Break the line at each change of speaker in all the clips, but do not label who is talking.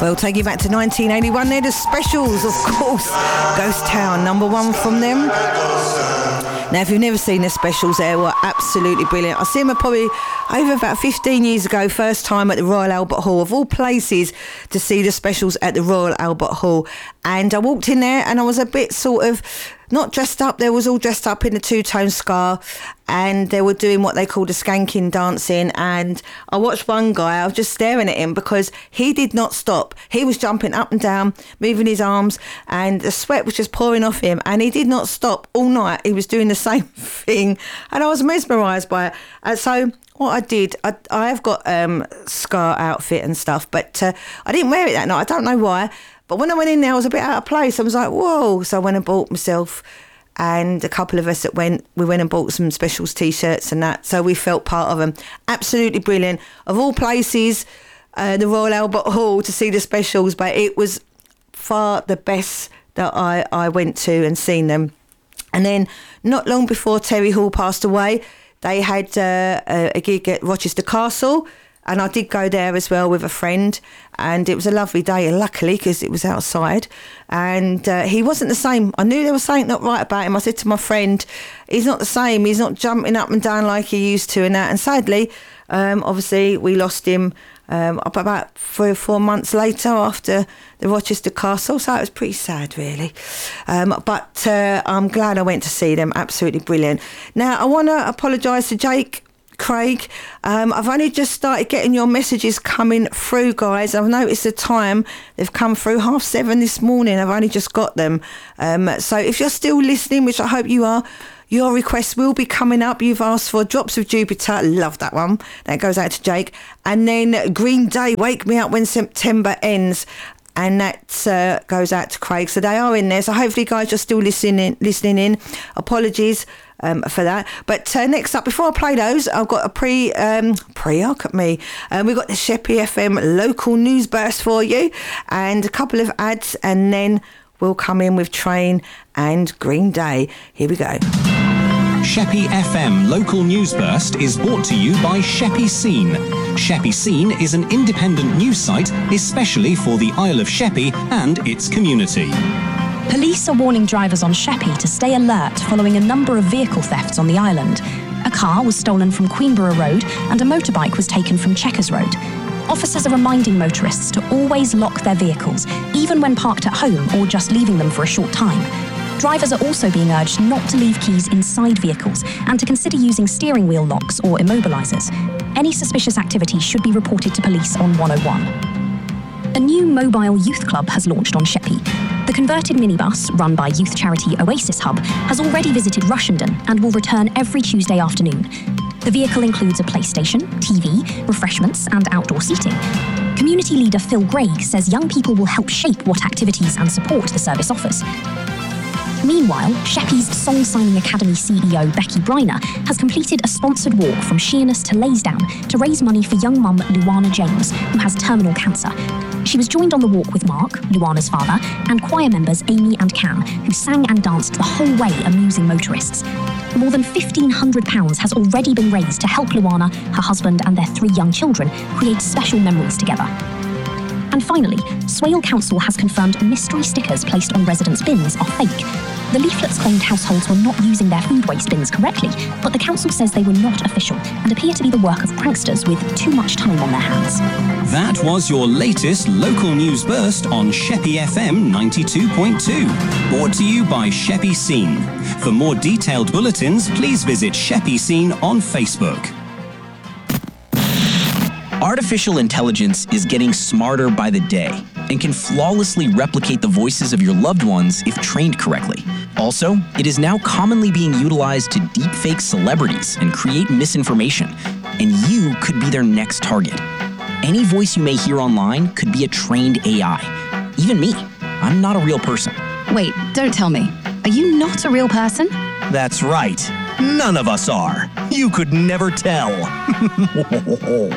Well, take you back to 1981 there, the Specials, of course. Ghost Town, number one from them. Now, if you've never seen the Specials, they were absolutely brilliant. I seen them probably over about 15 years ago, first time at the Royal Albert Hall, of all places to see the Specials at the Royal Albert Hall. And I walked in there and I was a bit sort of not dressed up. They was all dressed up in the two-tone scarf and they were doing what they called a skanking dancing. And I watched one guy, I was just staring at him because he did not stop. He was jumping up and down, moving his arms, and the sweat was just pouring off him. And he did not stop all night. He was doing the same thing. And I was mesmerised by it. And so what I did, I have got scar outfit and stuff, but I didn't wear it that night. I don't know why. But when I went in there, I was a bit out of place. I was like, whoa. So I went and bought myself and a couple of us that we went and bought some Specials T-shirts and that. So we felt part of them. Absolutely brilliant. Of all places, the Royal Albert Hall to see the Specials, but it was far the best that I went to and seen them. And then not long before Terry Hall passed away, they had a gig at Rochester Castle. And I did go there as well with a friend, and it was a lovely day, luckily, because it was outside. And he wasn't the same. I knew there was something not right about him. I said to my friend, he's not the same. He's not jumping up and down like he used to and that. And sadly, obviously, we lost him about 3 or 4 months later after the Rochester Castle. So it was pretty sad, really. But I'm glad I went to see them. Absolutely brilliant. Now, I want to apologise to Jake, Craig, I've only just started getting your messages coming through, guys. I've noticed the time they've come through 7:30 this morning. I've only just got them. So if you're still listening, which I hope you are, your requests will be coming up. You've asked for Drops of Jupiter. Love that one. That goes out to Jake. And then Green Day, Wake Me Up When September Ends. And that goes out to Craig. So they are in there. So hopefully, guys, you're still listening in. Apologies for that. But next up, before I play those, I've got a look at me. We've got the Sheppey FM local news burst for you and a couple of ads, and then we'll come in with Train and Green Day. Here we go.
Sheppey FM Local News Burst is brought to you by Sheppey Scene. Sheppey Scene is an independent news site especially for the Isle of Sheppey and its community.
Police are warning drivers on Sheppey to stay alert following a number of vehicle thefts on the island. A car was stolen from Queenborough Road and a motorbike was taken from Chequers Road. Officers are reminding motorists to always lock their vehicles, even when parked at home or just leaving them for a short time. Drivers are also being urged not to leave keys inside vehicles and to consider using steering wheel locks or immobilisers. Any suspicious activity should be reported to police on 101. A new mobile youth club has launched on Sheppey. The converted minibus, run by youth charity Oasis Hub, has already visited Rushenden and will return every Tuesday afternoon. The vehicle includes a PlayStation, TV, refreshments and outdoor seating. Community leader Phil Greig says young people will help shape what activities and support the service offers. Meanwhile, Sheppey's Song Signing Academy CEO Becky Briner has completed a sponsored walk from Sheerness to Laysdown to raise money for young mum Luana James, who has terminal cancer. She was joined on the walk with Mark, Luana's father, and choir members Amy and Cam, who sang and danced the whole way, amusing motorists. More than £1,500 has already been raised to help Luana, her husband, and their 3 young children create special memories together. And finally, Swale Council has confirmed mystery stickers placed on residents' bins are fake. The leaflets claimed households were not using their food waste bins correctly, but the council says they were not official and appear to be the work of pranksters with too much time on their hands.
That was your latest local news burst on Sheppey FM 92.2, brought to you by Sheppey Scene. For more detailed bulletins, please visit Sheppey Scene on Facebook.
Artificial intelligence is getting smarter by the day and can flawlessly replicate the voices of your loved ones if trained correctly. Also, it is now commonly being utilized to deepfake celebrities and create misinformation, and you could be their next target. Any voice you may hear online could be a trained AI. Even me, I'm not a real person.
Wait, don't tell me. Are you not a real person?
That's right. None of us are. You could never tell.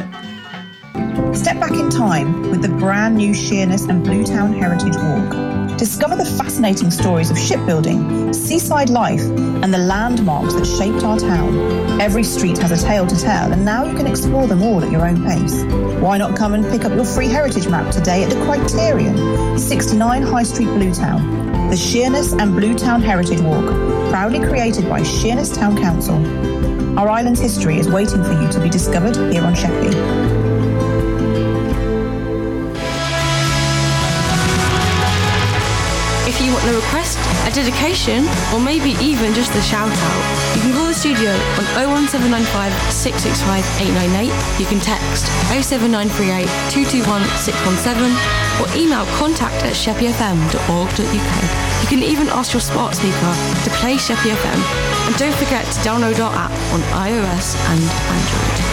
Step back in time with the brand new Sheerness and Bluetown Heritage Walk. Discover the fascinating stories of shipbuilding, seaside life, and the landmarks that shaped our town. Every street has a tale to tell, and now you can explore them all at your own pace. Why not come and pick up your free heritage map today at the Criterion, 69 High Street, Bluetown. The Sheerness and Bluetown Heritage Walk, proudly created by Sheerness Town Council. Our island's history is waiting for you to be discovered here on Sheppey.
If you want a request, a dedication, or maybe even just a shout out, you can call the studio on 01795 665 898. You can text 07938 221 617 or email contact@sheppeyfm.org.uk. You can even ask your smart speaker to play Sheppey FM. And don't forget to download our app on iOS and Android.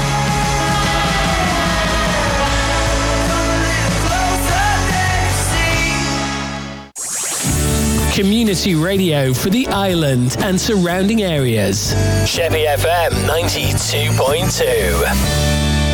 Community radio for the island and surrounding areas. Sheppey FM 92.2.